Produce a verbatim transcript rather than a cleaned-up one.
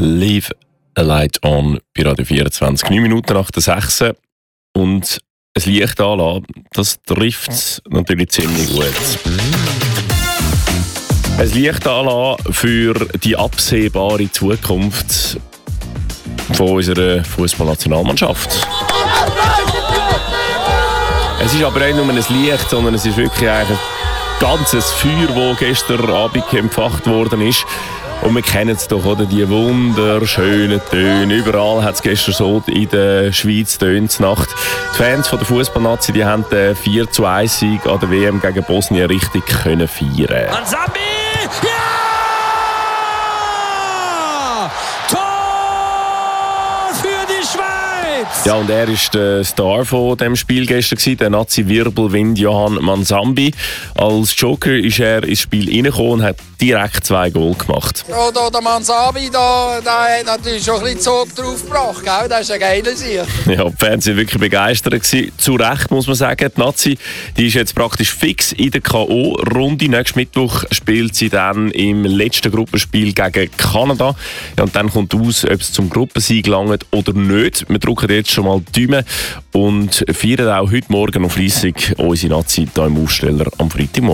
Leave a Light On bei Radio vierundzwanzig. neun Minuten nach der sechs. Und ein Licht anlassen, das trifft natürlich ziemlich gut. Ein Licht anlassen für die absehbare Zukunft von unserer Fußballnationalmannschaft. Es ist aber nicht nur ein Licht, sondern es ist wirklich ein ganzes Feuer, das gestern Abend empfacht worden ist. Und wir kennen es doch, oder? Die wunderschönen Töne. Überall hat es gestern so in der Schweiz tönt Nacht. Die Fans von der Fußballnazi, die haben den vier zu eins Sieg an der W M gegen Bosnien richtig können feiern. Manzambi! Ja! Tor für die Schweiz! Ja, und er war der Star von diesem Spiel gestern, der Nazi-Wirbelwind Johann Manzambi. Als Joker ist er ins Spiel reingekommen und hat direkt zwei Goal gemacht. Ja, da, der Manzambi, da, der hat natürlich schon ein bisschen Zug drauf gebracht, gell? Das ist ein geiler Sieg. Ja, die Fans waren wirklich begeistert gewesen. Zu Recht, muss man sagen. Die Nazi, die ist jetzt praktisch fix in der K O-Runde. Nächsten Mittwoch spielt sie dann im letzten Gruppenspiel gegen Kanada. Ja, und dann kommt aus, ob es zum Gruppensieg langt oder nicht. Wir drücken jetzt schon mal die Daumen und feiern auch heute Morgen noch fleissig unsere Nazi hier im Aufsteller am Freitagmorgen.